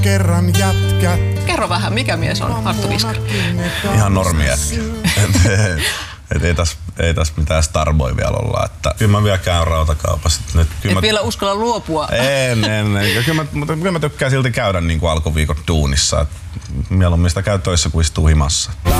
Kerran jätkät. Kerro vähän, mikä mies on Arttu Viskari? Ihan normijätkä. Ei tässä mitään Starboy vielä olla. Että kyllä mä vielä käyn rautakaupassa. Et vielä uskalla luopua? En. Mutta kyllä mä tykkään silti käydä niin kuin alkuviikon duunissa. Mieluummin sitä käy töissä kuin istuu himassa.